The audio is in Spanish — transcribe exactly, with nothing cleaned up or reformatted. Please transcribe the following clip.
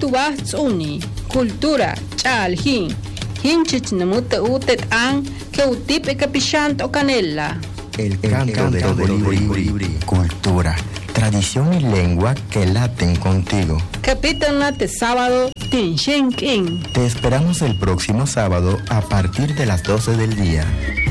tubas uni, cultura, chalhin, hinchich namuta utet an, que utip e capishant o canela. El canto del colibrí, cultura, tradición y lengua que laten contigo. Capítulo sábado, Tinshen King. Te esperamos el próximo sábado a partir de las doce del día.